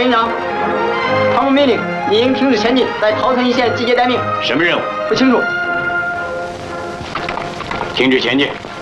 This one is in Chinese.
营长，唐木命令你应停止前进，在桃城一线集结待命。 什么任务？ 不清楚。 停止前进。